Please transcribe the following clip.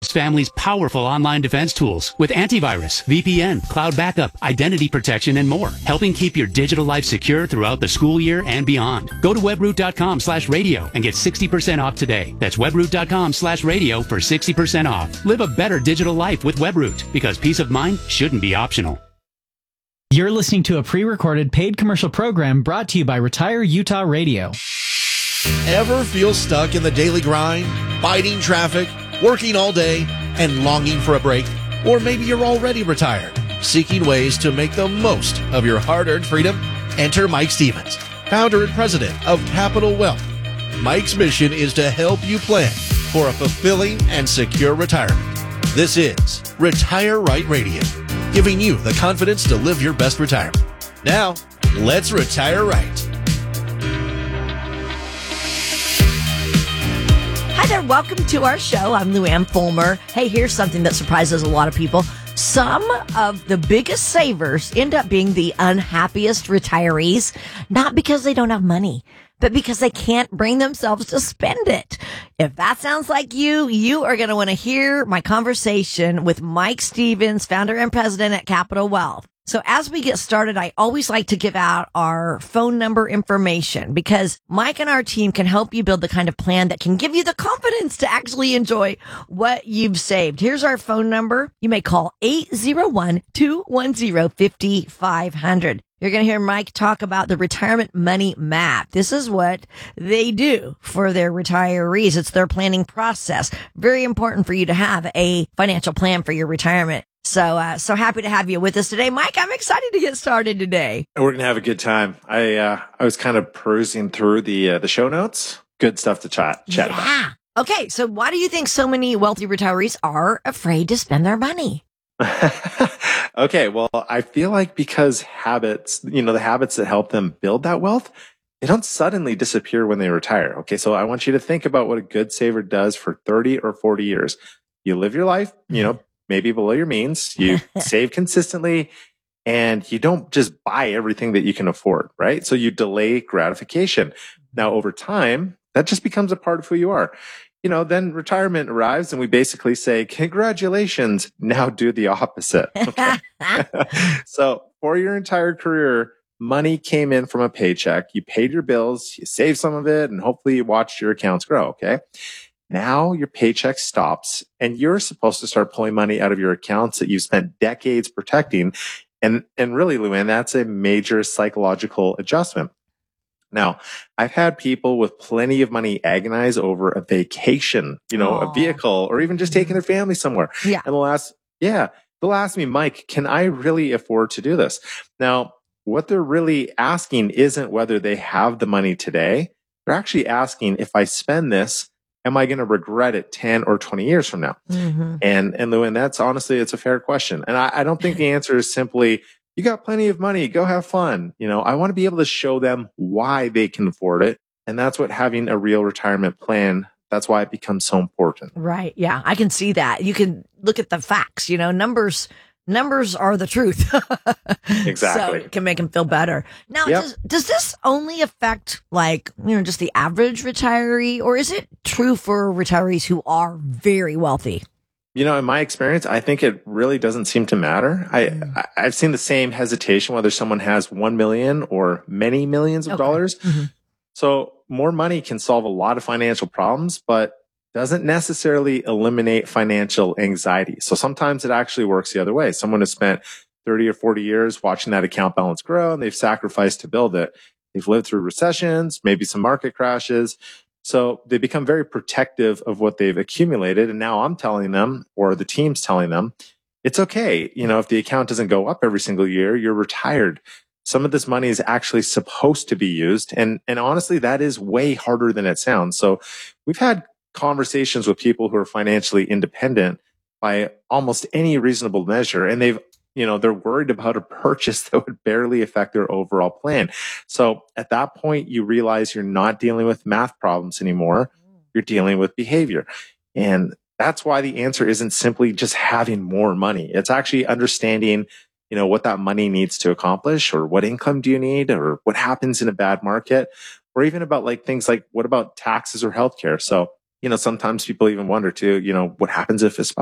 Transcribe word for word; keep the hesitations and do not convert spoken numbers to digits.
Microsoft's family's powerful online defense tools with antivirus, V P N, cloud backup, identity protection, and more, helping keep your digital life secure throughout the school year and beyond. Go to webroot.com slash radio and get sixty percent off today. That's webroot.com slash radio for sixty percent off. Live a better digital life with Webroot, because peace of mind shouldn't be optional. You're listening to a pre-recorded paid commercial program brought to you by Retire Utah Radio. Ever feel stuck in the daily grind, fighting traffic, working all day, and longing for a break? Or maybe you're already retired, seeking ways to make the most of your hard-earned freedom? Enter Mike Stevens, founder and president of Capital Wealth. Mike's mission is to help you plan for a fulfilling and secure retirement. This is Retire Right Radio, giving you the confidence to live your best retirement. Now, let's retire right. Hi there, welcome to our show. I'm Luann Fulmer. Hey, here's something that surprises a lot of people. Some of the biggest savers end up being the unhappiest retirees, not because they don't have money, but because they can't bring themselves to spend it. If that sounds like you, you are going to want to hear my conversation with Mike Stevens, founder and president at Capital Wealth. So as we get started, I always like to give out our phone number information because Mike and our team can help you build the kind of plan that can give you the confidence to actually enjoy what you've saved. Here's our phone number. You may call eight zero one, two one zero, five five zero zero. You're going to hear Mike talk about the retirement money map. This is what they do for their retirees. It's their planning process. Very important for you to have a financial plan for your retirement. So, uh, so happy to have you with us today. Mike, I'm excited to get started today. We're going to have a good time. I, uh, I was kind of perusing through the, uh, the show notes. Good stuff to chat, chat yeah. about. Okay. So why do you think so many wealthy retirees are afraid to spend their money? Okay. Well, I feel like because habits, you know, the habits that help them build that wealth, they don't suddenly disappear when they retire. Okay. So I want you to think about what a good saver does for thirty or forty years. You live your life, you know, maybe below your means, you save consistently, and you don't just buy everything that you can afford, right? So you delay gratification. Now, over time, that just becomes a part of who you are. You know, then retirement arrives and we basically say, congratulations, now do the opposite. Okay? So for your entire career, money came in from a paycheck. You paid your bills, you saved some of it, and hopefully you watched your accounts grow, okay? Now your paycheck stops and you're supposed to start pulling money out of your accounts that you've spent decades protecting. And, and really, Luann, that's a major psychological adjustment. Now, I've had people with plenty of money agonize over a vacation, you know, Aww. a vehicle, or even just taking their family somewhere. Yeah. And they'll ask, yeah, they'll ask me, Mike, can I really afford to do this? Now, what they're really asking isn't whether they have the money today. They're actually asking, if I spend this, am I going to regret it ten or twenty years from now? Mm-hmm. And, and Luann, that's honestly, it's a fair question. And I, I don't think the answer is simply, you got plenty of money, go have fun. You know, I want to be able to show them why they can afford it. And that's what having a real retirement plan, that's why it becomes so important. Right. Yeah. I can see that. You can look at the facts, you know, numbers, numbers are the truth. Exactly. So it can make them feel better. Now, Yep. does, does this only affect like, you know, just the average retiree, or is it true for retirees who are very wealthy? You know, in my experience, I think it really doesn't seem to matter. I, Mm. I I've seen the same hesitation whether someone has one million or many millions of Okay. dollars. Mm-hmm. So more money can solve a lot of financial problems, but doesn't necessarily eliminate financial anxiety. So sometimes it actually works the other way. Someone has spent thirty or forty years watching that account balance grow, and they've sacrificed to build it. They've lived through recessions, maybe some market crashes. So they become very protective of what they've accumulated. And now I'm telling them, or the team's telling them, it's okay. You know, if the account doesn't go up every single year, you're retired. Some of this money is actually supposed to be used. And, and honestly, that is way harder than it sounds. So we've had conversations with people who are financially independent by almost any reasonable measure. And they've, you know, they're worried about a purchase that would barely affect their overall plan. So at that point, you realize you're not dealing with math problems anymore. You're dealing with behavior. And that's why the answer isn't simply just having more money. It's actually understanding, you know, what that money needs to accomplish, or what income do you need, or what happens in a bad market, or even about like things like, what about taxes or healthcare? So, you know, sometimes people even wonder too, you know, what happens if a spouse